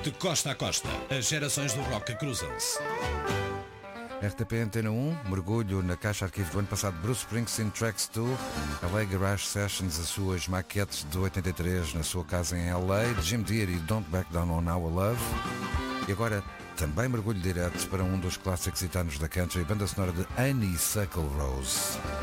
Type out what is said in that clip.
De costa a costa, as gerações do rock cruzam-se. RTP Antena 1, mergulho na caixa arquivo do ano passado, Bruce Springsteen Tracks 2, LA Garage Sessions, as suas maquetes de 83 na sua casa em LA, Jim Deere e Don't Back Down on Our Love. E agora também mergulho direto para um dos clássicos gitanos da country, banda sonora de Honeysuckle Rose.